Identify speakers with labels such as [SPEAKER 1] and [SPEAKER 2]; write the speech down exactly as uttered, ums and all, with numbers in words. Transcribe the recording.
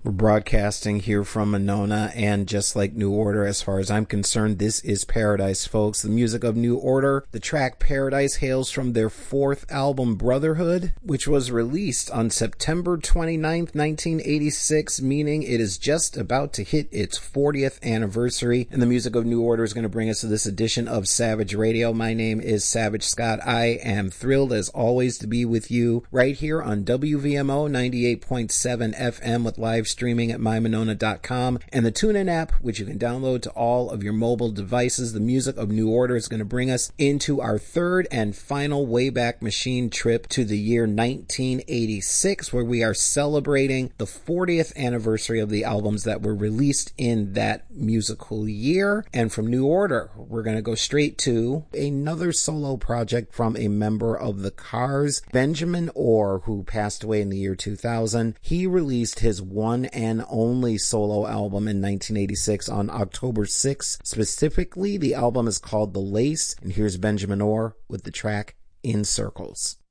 [SPEAKER 1] We're broadcasting here from Monona, and just like New Order, as far as I'm concerned, this is Paradise, folks. The music of New Order. The track Paradise hails from their fourth album, Brotherhood, which was released on September twenty-ninth, nineteen eighty-six, meaning it is just about to hit its fortieth anniversary. And the music of New Order is going to bring us to this edition of Savage Radio. My name is Savage Scott. I am thrilled, as always, to be with you right here on W V M O ninety-eight point seven F M with live streaming at my monona dot com and the TuneIn app, which you can download to all of your mobile devices. The music of New Order is going to bring us into our third and final Wayback Machine trip to the year nineteen eighty-six, where we are celebrating the fortieth anniversary of the albums that were released in that musical year. And from New Order, we're going to go straight to another solo project from a member of the Cars, Benjamin Orr, who passed away in the year two thousand. He released his one and only solo album in nineteen eighty-six on October sixth. Specifically, the album is called The Lace, and here's Benjamin Orr with the track In Circles.